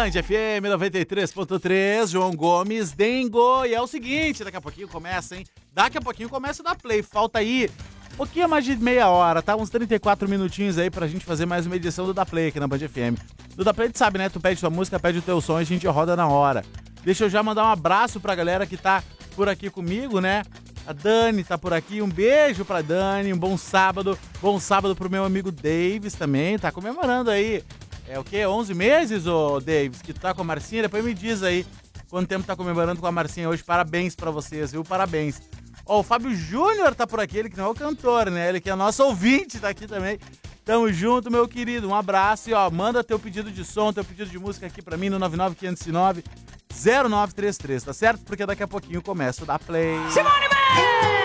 Band FM 93.3, João Gomes, Dengo. E é o seguinte, daqui a pouquinho começa, hein? Daqui a pouquinho começa o Da Play. Falta aí um pouquinho mais de meia hora, tá? Uns 34 minutinhos aí pra gente fazer mais uma edição do Da Play aqui na Band FM. Do Da Play, tu sabe, né? Tu pede tua música, pede o teu som e a gente roda na hora. Deixa eu já mandar um abraço pra galera que tá por aqui comigo, né? A Dani tá por aqui, um beijo pra Dani, um bom sábado. Bom sábado pro meu amigo Davis também, tá comemorando aí. É o quê? 11 meses, ô Davis, que tu tá com a Marcinha? Depois me diz aí quanto tempo tá comemorando com a Marcinha hoje. Parabéns pra vocês, viu? Parabéns. Ó, o Fábio Júnior tá por aqui, ele que não é o cantor, né? Ele que é nosso ouvinte, tá aqui também. Tamo junto, meu querido. Um abraço e, ó, manda teu pedido de som, teu pedido de música aqui pra mim no 99509-0933, tá certo? Porque daqui a pouquinho começa o Da Play. Simone Mendes!